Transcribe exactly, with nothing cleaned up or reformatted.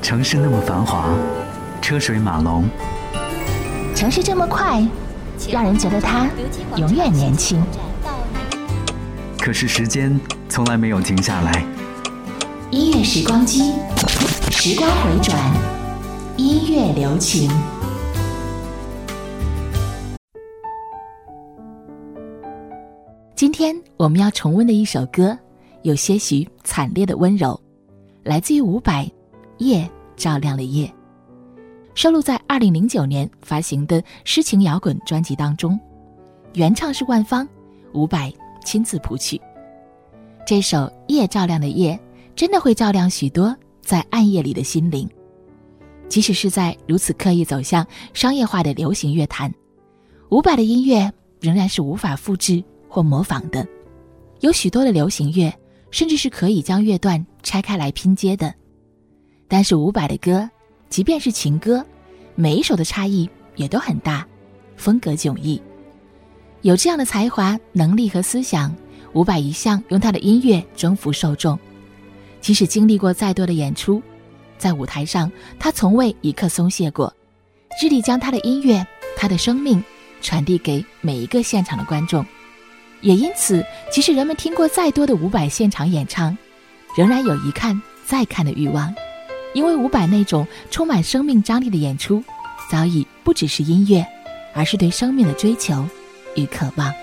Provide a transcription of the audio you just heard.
城市那么繁华，车水马龙， 城市这么快，让人觉得它永远年轻。 可是时间从来没有停下来。 音乐时光机，时光回转，音乐留情。今天我们要重温的一首歌，有些许惨烈的温柔，来自于伍佰，《夜照亮了夜》，收录在二零零九年发行的诗情摇滚专辑当中，原唱是万芳，伍佰亲自谱曲。这首《夜照亮的夜》真的会照亮许多在暗夜里的心灵，即使是在如此刻意走向商业化的流行乐坛，伍佰的音乐仍然是无法复制或模仿的。有许多的流行乐甚至是可以将乐段拆开来拼接的，但是伍佰的歌，即便是情歌，每一首的差异也都很大，风格迥异。有这样的才华、能力和思想，伍佰一向用他的音乐征服受众。即使经历过再多的演出，在舞台上他从未一刻松懈过，致力将他的音乐、他的生命传递给每一个现场的观众。也因此，即使人们听过再多的伍佰现场演唱，仍然有一看再看的欲望，因为伍佰那种充满生命张力的演出，早已不只是音乐，而是对生命的追求与渴望。